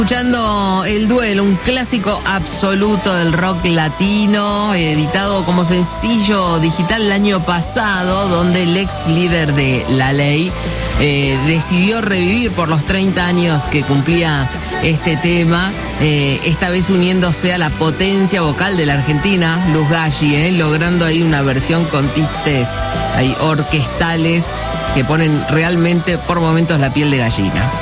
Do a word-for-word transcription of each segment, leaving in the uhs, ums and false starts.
Escuchando El Duelo, un clásico absoluto del rock latino, editado como sencillo digital el año pasado, donde el ex líder de La Ley eh, decidió revivir por los treinta años que cumplía este tema, eh, esta vez uniéndose a la potencia vocal de la Argentina, Luz Galli, eh, logrando ahí una versión con tintes ahí orquestales que ponen realmente por momentos la piel de gallina.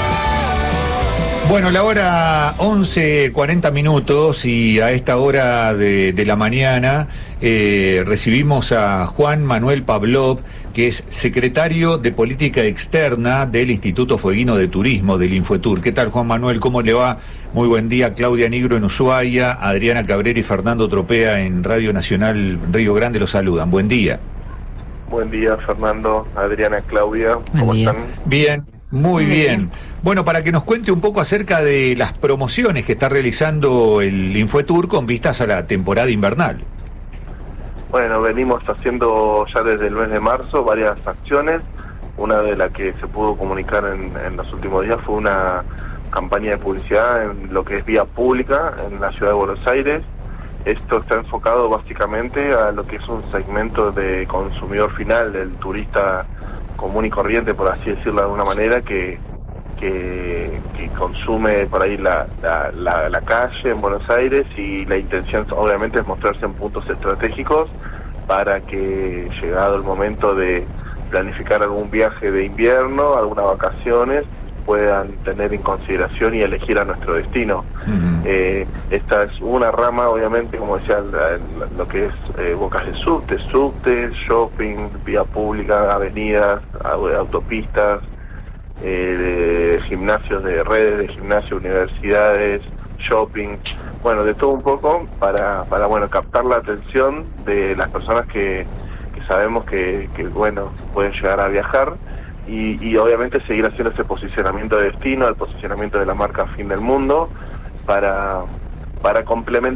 Bueno, la hora once cuarenta minutos y a esta hora de, de la mañana eh, recibimos a Juan Manuel Pavlov, que es secretario de Política Externa del Instituto Fueguino de Turismo, del Infotur. ¿Qué tal, Juan Manuel? ¿Cómo le va? Muy buen día. Claudia Nigro en Ushuaia, Adriana Cabrera y Fernando Tropea en Radio Nacional Río Grande los saludan. Buen día. Buen día, Fernando, Adriana, Claudia. ¿Cómo están? Bien. Muy bien. Bueno, para que nos cuente un poco acerca de las promociones que está realizando el Infotur con vistas a la temporada invernal. Bueno, venimos haciendo ya desde el mes de marzo varias acciones. Una de las que se pudo comunicar en, en los últimos días fue una campaña de publicidad en lo que es vía pública en la ciudad de Buenos Aires. Esto está enfocado básicamente a lo que es un segmento de consumidor final, del turista común y corriente, por así decirlo de alguna manera, que, que, que consume por ahí la, la, la, la calle en Buenos Aires, y la intención obviamente es mostrarse en puntos estratégicos para que, llegado el momento de planificar algún viaje de invierno, algunas vacaciones, puedan tener en consideración y elegir a nuestro destino. Uh-huh. eh, esta es una rama, obviamente, como decía, la, la, lo que es eh, bocas de subte, subte, shopping, vía pública, avenidas, autopistas, eh, de gimnasios de redes de gimnasio, universidades, shopping, bueno, de todo un poco para, para bueno, captar la atención de las personas que, que sabemos que, que, bueno, pueden llegar a viajar. Y, y obviamente seguir haciendo ese posicionamiento de destino, el posicionamiento de la marca Fin del Mundo, para, para complementar